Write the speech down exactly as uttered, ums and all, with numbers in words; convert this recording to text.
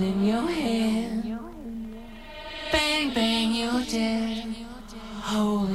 in your hand. Bang, bang, you're dead. Hold